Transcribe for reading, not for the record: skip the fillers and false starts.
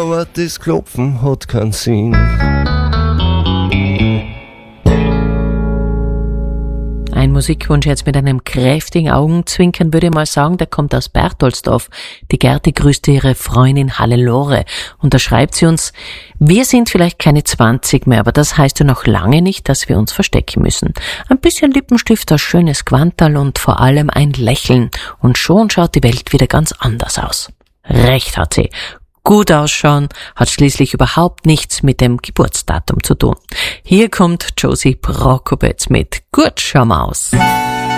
aber das Klopfen hat keinen Sinn. Ein Musikwunsch jetzt mit einem kräftigen Augenzwinkern, würde ich mal sagen, der kommt aus Bertoldsdorf. Die Gerti grüßte ihre Freundin Hannelore und da schreibt sie uns: Wir sind vielleicht keine 20 mehr, aber das heißt ja noch lange nicht, dass wir uns verstecken müssen. Ein bisschen Lippenstift, ein schönes Quanterl und vor allem ein Lächeln und schon schaut die Welt wieder ganz anders aus. Recht hat sie. Gut ausschauen hat schließlich überhaupt nichts mit dem Geburtsdatum zu tun. Hier kommt Josie Prokopec mit Gut schau Maus.